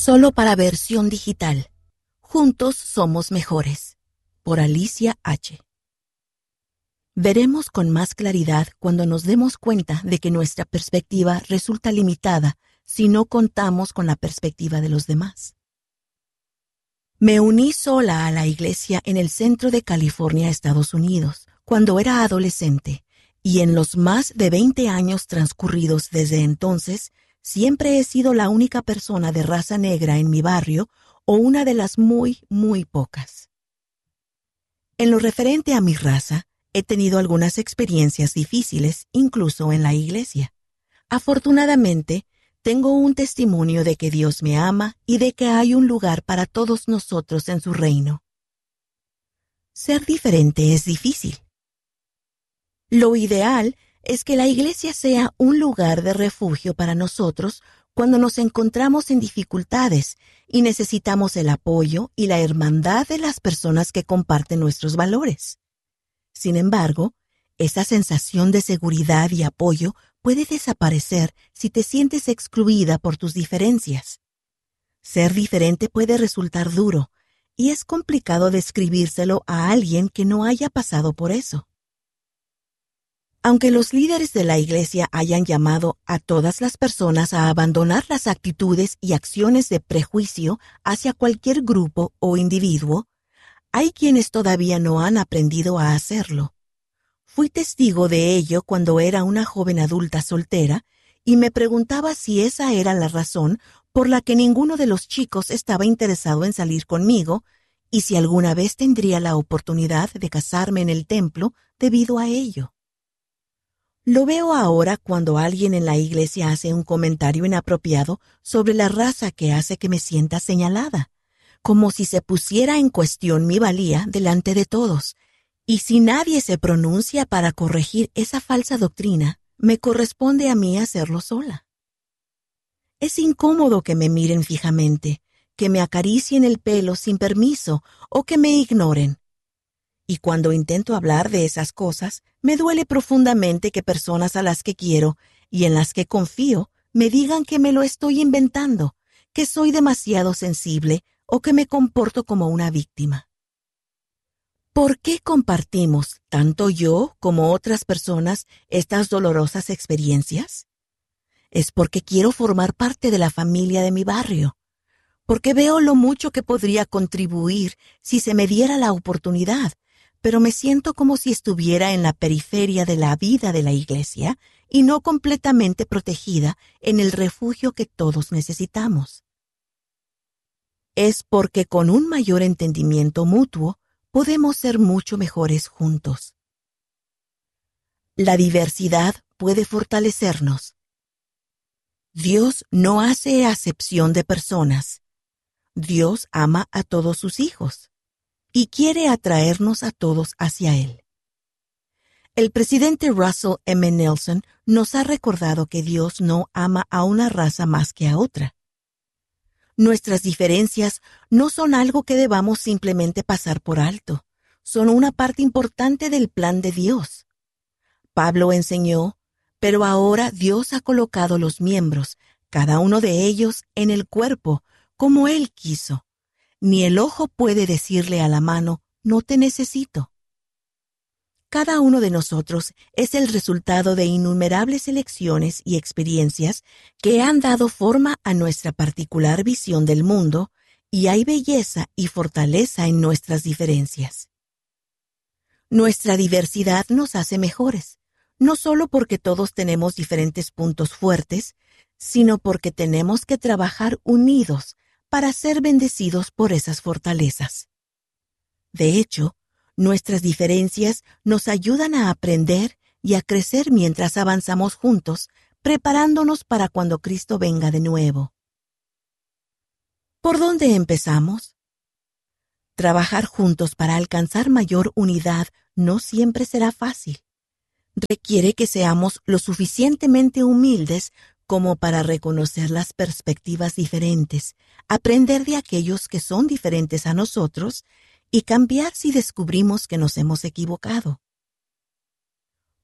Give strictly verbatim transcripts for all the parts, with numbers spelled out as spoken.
Solo para versión digital. Juntos somos mejores. Por Alicia H. Veremos con más claridad cuando nos demos cuenta de que nuestra perspectiva resulta limitada si no contamos con la perspectiva de los demás. Me uní sola a la iglesia en el centro de California, Estados Unidos, cuando era adolescente, y en los más de veinte años transcurridos desde entonces, siempre he sido la única persona de raza negra en mi barrio o una de las muy, muy pocas. En lo referente a mi raza, he tenido algunas experiencias difíciles, incluso en la iglesia. Afortunadamente, tengo un testimonio de que Dios me ama y de que hay un lugar para todos nosotros en su reino. Ser diferente es difícil. Lo ideal es que la iglesia sea un lugar de refugio para nosotros cuando nos encontramos en dificultades y necesitamos el apoyo y la hermandad de las personas que comparten nuestros valores. Sin embargo, esa sensación de seguridad y apoyo puede desaparecer si te sientes excluida por tus diferencias. Ser diferente puede resultar duro, y es complicado describírselo a alguien que no haya pasado por eso. Aunque los líderes de la iglesia hayan llamado a todas las personas a abandonar las actitudes y acciones de prejuicio hacia cualquier grupo o individuo, hay quienes todavía no han aprendido a hacerlo. Fui testigo de ello cuando era una joven adulta soltera y me preguntaba si esa era la razón por la que ninguno de los chicos estaba interesado en salir conmigo y si alguna vez tendría la oportunidad de casarme en el templo debido a ello. Lo veo ahora cuando alguien en la iglesia hace un comentario inapropiado sobre la raza que hace que me sienta señalada, como si se pusiera en cuestión mi valía delante de todos. Y si nadie se pronuncia para corregir esa falsa doctrina, me corresponde a mí hacerlo sola. Es incómodo que me miren fijamente, que me acaricien el pelo sin permiso o que me ignoren. Y cuando intento hablar de esas cosas, me duele profundamente que personas a las que quiero y en las que confío me digan que me lo estoy inventando, que soy demasiado sensible o que me comporto como una víctima. ¿Por qué compartimos, tanto yo como otras personas, estas dolorosas experiencias? Es porque quiero formar parte de la familia de mi barrio, porque veo lo mucho que podría contribuir si se me diera la oportunidad, pero me siento como si estuviera en la periferia de la vida de la iglesia y no completamente protegida en el refugio que todos necesitamos. Es porque con un mayor entendimiento mutuo podemos ser mucho mejores juntos. La diversidad puede fortalecernos. Dios no hace acepción de personas. Dios ama a todos sus hijos y quiere atraernos a todos hacia Él. El presidente Russell M. Nelson nos ha recordado que Dios no ama a una raza más que a otra. Nuestras diferencias no son algo que debamos simplemente pasar por alto, son una parte importante del plan de Dios. Pablo enseñó, pero ahora Dios ha colocado los miembros, cada uno de ellos, en el cuerpo, como Él quiso. Ni el ojo puede decirle a la mano, no te necesito. Cada uno de nosotros es el resultado de innumerables elecciones y experiencias que han dado forma a nuestra particular visión del mundo, y hay belleza y fortaleza en nuestras diferencias. Nuestra diversidad nos hace mejores, no solo porque todos tenemos diferentes puntos fuertes, sino porque tenemos que trabajar unidos para ser bendecidos por esas fortalezas. De hecho, nuestras diferencias nos ayudan a aprender y a crecer mientras avanzamos juntos, preparándonos para cuando Cristo venga de nuevo. ¿Por dónde empezamos? Trabajar juntos para alcanzar mayor unidad no siempre será fácil. Requiere que seamos lo suficientemente humildes como para reconocer las perspectivas diferentes, aprender de aquellos que son diferentes a nosotros y cambiar si descubrimos que nos hemos equivocado.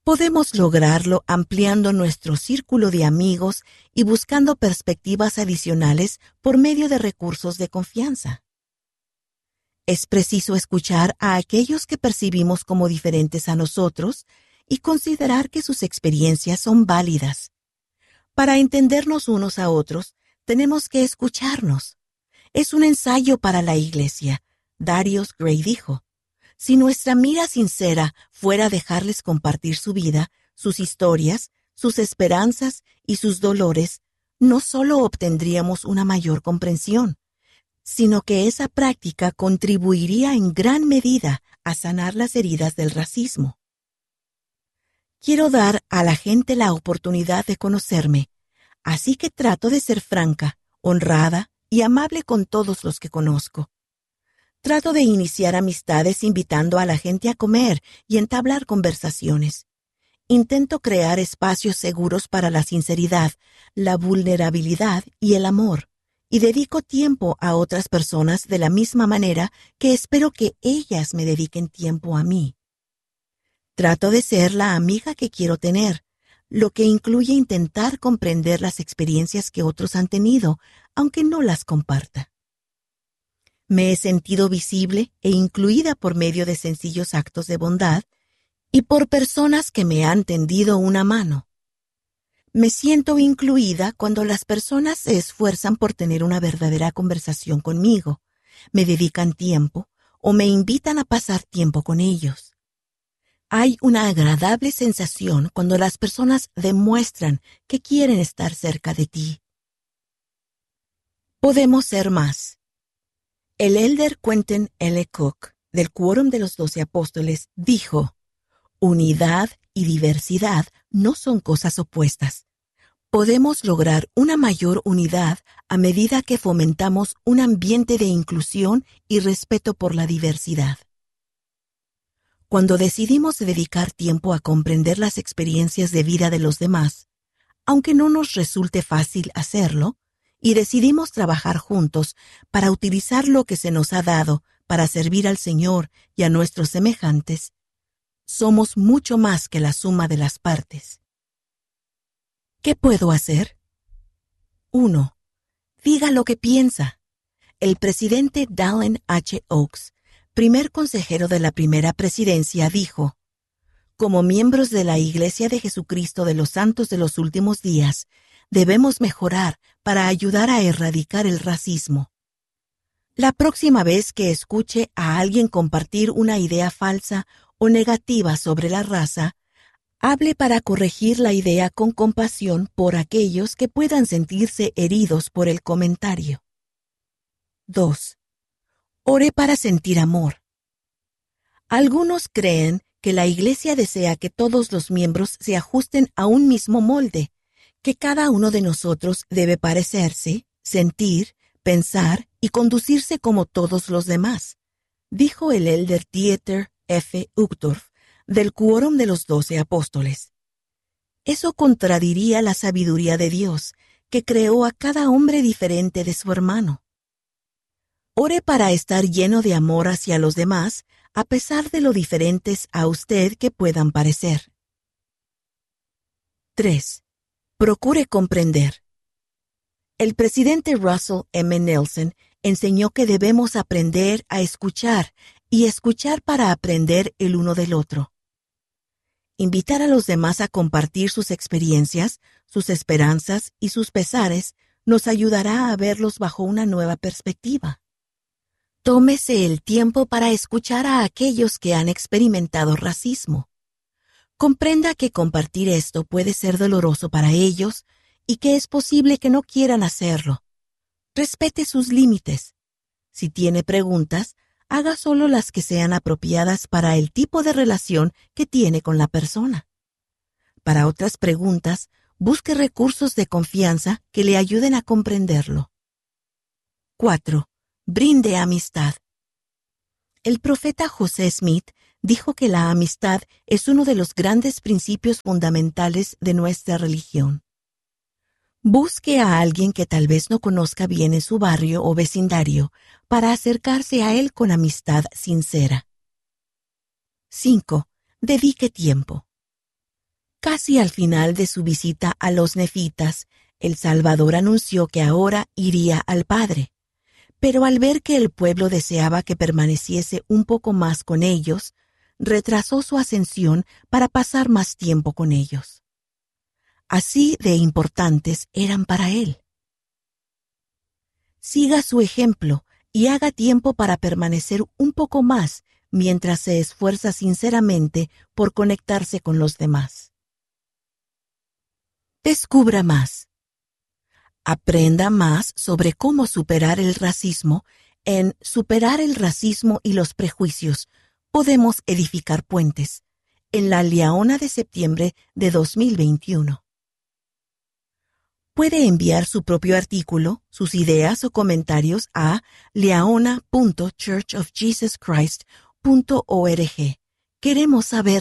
Podemos lograrlo ampliando nuestro círculo de amigos y buscando perspectivas adicionales por medio de recursos de confianza. Es preciso escuchar a aquellos que percibimos como diferentes a nosotros y considerar que sus experiencias son válidas. Para entendernos unos a otros, tenemos que escucharnos. Es un ensayo para la Iglesia, Darius Gray dijo. Si nuestra mira sincera fuera dejarles compartir su vida, sus historias, sus esperanzas y sus dolores, no solo obtendríamos una mayor comprensión, sino que esa práctica contribuiría en gran medida a sanar las heridas del racismo. Quiero dar a la gente la oportunidad de conocerme, así que trato de ser franca, honrada y amable con todos los que conozco. Trato de iniciar amistades invitando a la gente a comer y entablar conversaciones. Intento crear espacios seguros para la sinceridad, la vulnerabilidad y el amor, y dedico tiempo a otras personas de la misma manera que espero que ellas me dediquen tiempo a mí. Trato de ser la amiga que quiero tener, lo que incluye intentar comprender las experiencias que otros han tenido, aunque no las comparta. Me he sentido visible e incluida por medio de sencillos actos de bondad y por personas que me han tendido una mano. Me siento incluida cuando las personas se esfuerzan por tener una verdadera conversación conmigo, me dedican tiempo o me invitan a pasar tiempo con ellos. Hay una agradable sensación cuando las personas demuestran que quieren estar cerca de ti. Podemos ser más. El elder Quentin L. Cook, del Quórum de los Doce Apóstoles, dijo: unidad y diversidad no son cosas opuestas. Podemos lograr una mayor unidad a medida que fomentamos un ambiente de inclusión y respeto por la diversidad. Cuando decidimos dedicar tiempo a comprender las experiencias de vida de los demás, aunque no nos resulte fácil hacerlo, y decidimos trabajar juntos para utilizar lo que se nos ha dado para servir al Señor y a nuestros semejantes, somos mucho más que la suma de las partes. ¿Qué puedo hacer? uno. Diga lo que piensa. El presidente Dallin H. Oaks, primer consejero de la primera presidencia, dijo: como miembros de la Iglesia de Jesucristo de los Santos de los Últimos Días, debemos mejorar para ayudar a erradicar el racismo. La próxima vez que escuche a alguien compartir una idea falsa o negativa sobre la raza, hable para corregir la idea con compasión por aquellos que puedan sentirse heridos por el comentario. dos. Ore para sentir amor. Algunos creen que la Iglesia desea que todos los miembros se ajusten a un mismo molde, que cada uno de nosotros debe parecerse, sentir, pensar y conducirse como todos los demás, dijo el elder Dieter F. Uchtdorf, del Quórum de los Doce Apóstoles. Eso contradiría la sabiduría de Dios, que creó a cada hombre diferente de su hermano. Ore para estar lleno de amor hacia los demás, a pesar de lo diferentes a usted que puedan parecer. tres. Procure comprender. El presidente Russell M. Nelson enseñó que debemos aprender a escuchar y escuchar para aprender el uno del otro. Invitar a los demás a compartir sus experiencias, sus esperanzas y sus pesares nos ayudará a verlos bajo una nueva perspectiva. Tómese el tiempo para escuchar a aquellos que han experimentado racismo. Comprenda que compartir esto puede ser doloroso para ellos y que es posible que no quieran hacerlo. Respete sus límites. Si tiene preguntas, haga solo las que sean apropiadas para el tipo de relación que tiene con la persona. Para otras preguntas, busque recursos de confianza que le ayuden a comprenderlo. cuatro. Brinde amistad. El profeta José Smith dijo que la amistad es uno de los grandes principios fundamentales de nuestra religión. Busque a alguien que tal vez no conozca bien en su barrio o vecindario para acercarse a él con amistad sincera. cinco. Dedique tiempo. Casi al final de su visita a los nefitas, el Salvador anunció que ahora iría al Padre. Pero al ver que el pueblo deseaba que permaneciese un poco más con ellos, retrasó su ascensión para pasar más tiempo con ellos. Así de importantes eran para él. Siga su ejemplo y haga tiempo para permanecer un poco más mientras se esfuerza sinceramente por conectarse con los demás. Descubra más. Aprenda más sobre cómo superar el racismo en Superar el racismo y los prejuicios. Podemos edificar puentes, en la Liaona de septiembre de dos mil veintiuno. Puede enviar su propio artículo, sus ideas o comentarios a liaona punto church of jesus christ punto org. Queremos saber